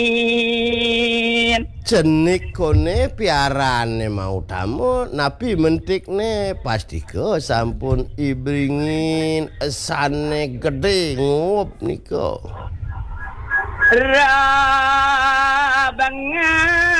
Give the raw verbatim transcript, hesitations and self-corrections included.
jenik kone piarane mau tamu nabi mentikne pasti ke sampun ibringin esane gede ngup niko Rabangan